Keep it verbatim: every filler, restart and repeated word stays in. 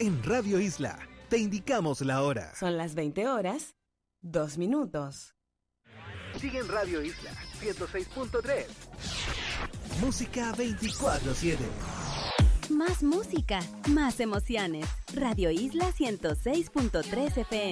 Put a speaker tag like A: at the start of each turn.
A: En Radio Isla, te indicamos la hora.
B: Son las veinte horas, dos minutos.
A: Sigue en Radio Isla, ciento seis punto tres. Música veinticuatro siete.
C: Más música, más emociones. Radio Isla ciento seis punto tres F M.